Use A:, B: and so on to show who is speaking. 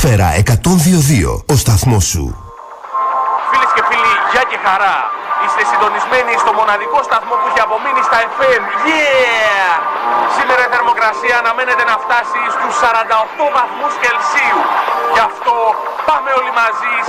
A: Ατμόσφαιρα 102.2, ο σταθμός σου.
B: Φίλες και φίλοι, γεια και χαρά. Είστε συντονισμένοι στο μοναδικό σταθμό που έχει απομείνει στα FM. Yeah! Σήμερα η θερμοκρασία αναμένεται να φτάσει στους 48 βαθμούς Κελσίου. Γι' αυτό πάμε όλοι μαζί